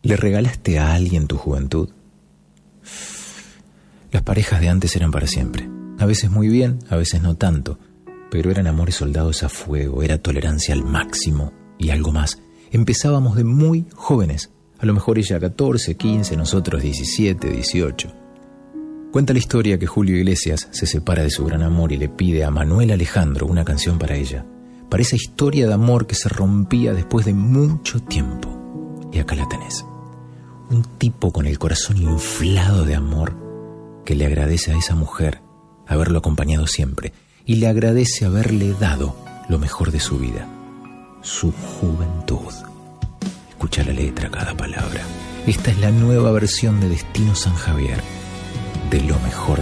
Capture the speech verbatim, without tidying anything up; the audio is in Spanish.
¿Le regalaste a alguien tu juventud? Las parejas de antes eran para siempre. A veces muy bien, a veces no tanto. Pero eran amores soldados a fuego, era tolerancia al máximo y algo más. Empezábamos de muy jóvenes. A lo mejor ella catorce, quince, nosotros diecisiete, dieciocho. Cuenta la historia que Julio Iglesias se separa de su gran amor y le pide a Manuel Alejandro una canción para ella. Para esa historia de amor que se rompía después de mucho tiempo. Y acá la tenés. Un tipo con el corazón inflado de amor que le agradece a esa mujer haberlo acompañado siempre y le agradece haberle dado lo mejor de su vida, su juventud. Escucha la letra, cada palabra. Esta es la nueva versión de Destino San Javier, de lo mejor